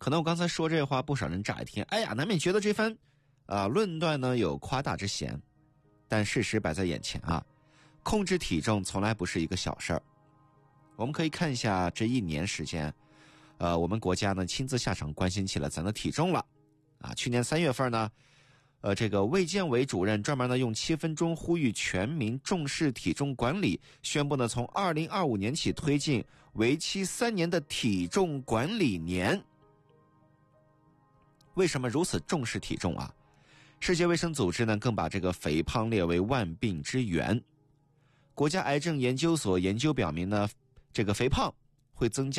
可能我刚才说这话，不少人乍一听，哎呀，难免觉得这番论断呢有夸大之嫌。但事实摆在眼前啊，控制体重从来不是一个小事儿。我们可以看一下这1年时间，我们国家呢亲自下场关心起了咱的体重了。去年3月份呢，这个卫健委主任专门呢用7分钟呼吁全民重视体重管理，宣布呢从2025年起推进为期3年的体重管理年。为什么如此重视体重啊？世界卫生组织呢更把这个肥胖列为万病之源。国家癌症研究所研究表明呢，这个肥胖会增加